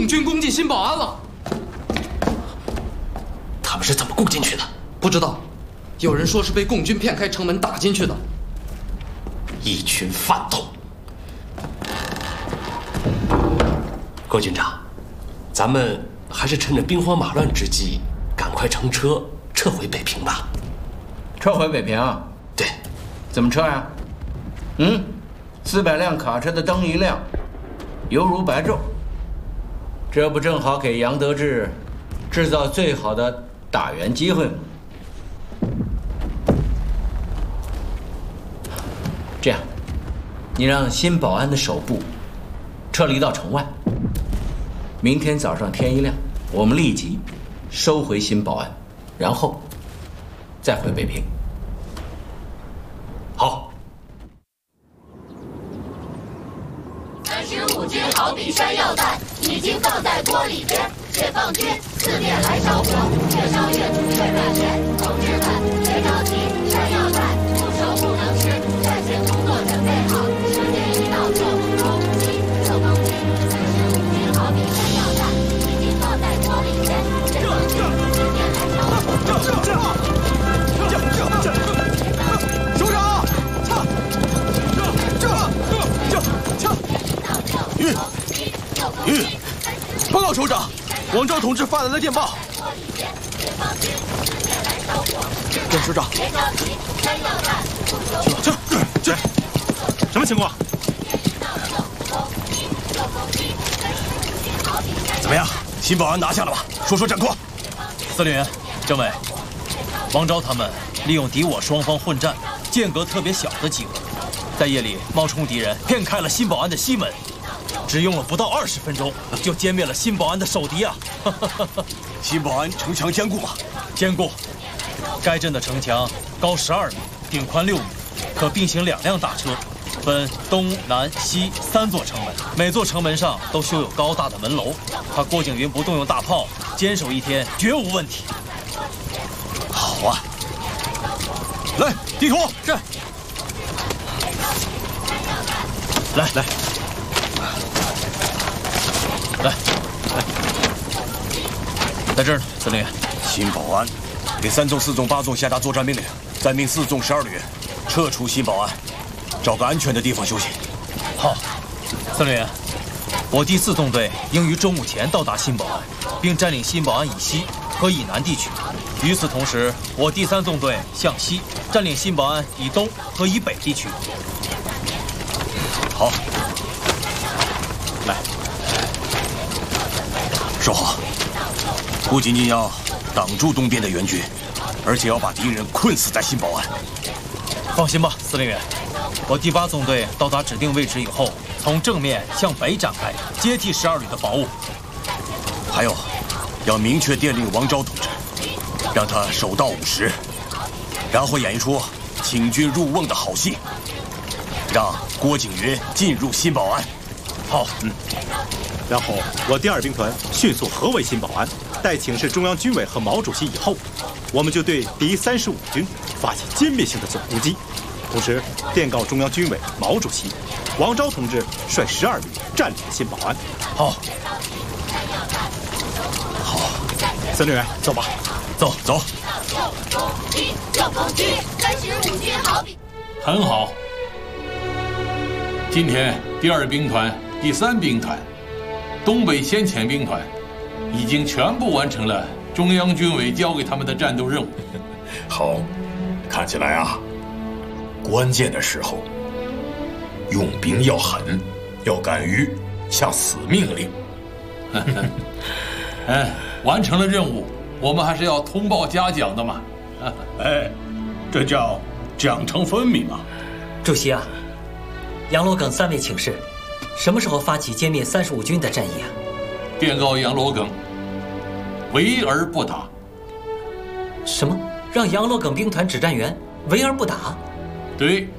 军攻进新保安了。 他们是怎么攻进去的？ 不知道，有人说是被共军骗开城门打进去的。 一群饭桶！郭军长，咱们还是趁着兵荒马乱之际，赶快乘车撤回北平吧。 撤回北平？ 对。 怎么撤呀？400辆卡车的灯一亮，犹如白昼。这不正好给杨得志制造最好的打援机会吗？这样，你让新保安的守部撤离到城外。明天早上天一亮，我们立即收回新保安，然后再回北平。 好。 35军好比山药弹，已经放在锅里边。解放军4点来烧火，越烧越足越感人。同志们别着急，山药弹不熟不能吃，战前工作准备好。时间一到就攻击，9公斤。35军好比山药弹，已经放在锅里边。解放军4点来烧火。 首长，报告首长，王昭同志发来了电报。郑首长， 去，什么情况？ 怎么样？新保安拿下了吧？说说战况。 司令员、政委，王昭他们利用敌我双方混战间隔特别小的机会，在夜里冒充敌人骗开了新保安的西门，只用了不到20分钟就歼灭了新保安的守敌啊！ 新保安城墙坚固吗？ 坚固。该镇的城墙高12米，顶宽6米，可并行2辆大车，分东南西3座城门，每座城门上都修有高大的门楼。怕郭景云不动用大炮，坚守1天绝无问题。 好啊！来，地图。 是。 来，在这儿呢，司令员。 新保安给3纵、4纵、8纵下达作战命令，再命4纵12旅撤出新保安，找个安全的地方休息。 好，司令员，我第4纵队应于中午前到达新保安，并占领新保安以西和以南地区。与此同时，我第3纵队向西占领新保安以东和以北地区。 好，来，说好，不仅仅要挡住东边的援军，而且要把敌人困死在新保安。 放心吧，司令员，我第8纵队到达指定位置以后，从正面向北展开，接替12旅的防务。 还有，要明确电令王昭同志，让他守到50，然后演一出请君入瓮的好戏，让郭景云进入新保安。 好， 然后我第2兵团迅速合围新保安，待请示中央军委和毛主席以后，我们就对敌35军发起歼灭性的总攻击，同时电告中央军委、毛主席，王昭同志率12旅占领新保安。 好， 司令员，走吧。 走。 很好。今天第2兵团、第3兵团、东北先遣兵团已经全部完成了中央军委交给他们的战斗任务。 好，看起来啊，关键的时候用兵要狠，要敢于下死命令。 完成了任务，我们还是要通报嘉奖的嘛。 这叫奖惩分明嘛。 主席啊，杨罗耿3位请示，什么时候发起歼灭35军的战役啊？ 电告杨罗耿，围而不打。 什么？让杨罗耿兵团指战员围而不打？ 对，